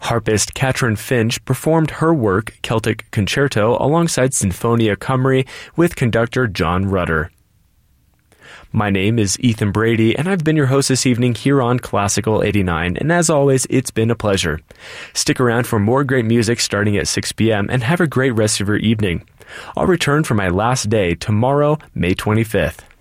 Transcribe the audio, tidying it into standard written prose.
Harpist Katrin Finch performed her work, Celtic Concerto, alongside Sinfonia Cymru with conductor John Rutter. My name is Ethan Brady, and I've been your host this evening here on Classical 89, and as always, it's been a pleasure. Stick around for more great music starting at 6 p.m., and have a great rest of your evening. I'll return for my last day tomorrow, May 25th.